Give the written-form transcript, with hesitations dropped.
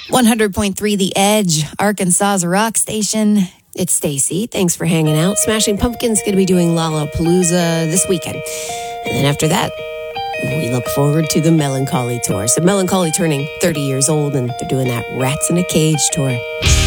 100.3 The Edge, Arkansas's rock station. It's Stacy. Thanks for hanging out. Smashing Pumpkins going to be doing Lollapalooza this weekend. And then after that, we look forward to the Melancholy Tour. So Melancholy turning 30 years old, and they're doing that Rats in a Cage tour.